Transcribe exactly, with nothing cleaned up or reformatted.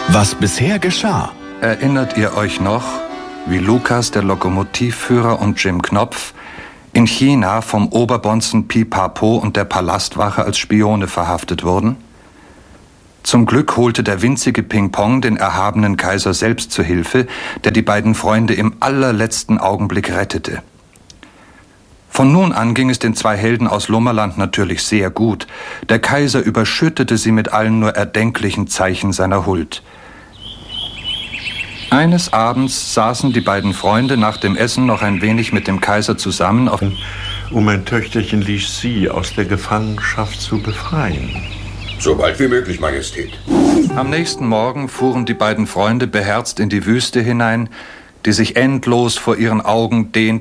Was bisher geschah. Erinnert ihr euch noch, wie Lukas, der Lokomotivführer, und Jim Knopf in China vom Oberbonzen Pipapo und der Palastwache als Spione verhaftet wurden? Zum Glück holte der winzige Ping-Pong den erhabenen Kaiser selbst zu Hilfe, der die beiden Freunde im allerletzten Augenblick rettete. Von nun an ging es den zwei Helden aus Lummerland natürlich sehr gut. Der Kaiser überschüttete sie mit allen nur erdenklichen Zeichen seiner Huld. Eines Abends saßen die beiden Freunde nach dem Essen noch ein wenig mit dem Kaiser zusammen, auf um mein Töchterchen Li Xi aus der Gefangenschaft zu befreien. So bald wie möglich, Majestät. Am nächsten Morgen fuhren die beiden Freunde beherzt in die Wüste hinein, die sich endlos vor ihren Augen dehnte.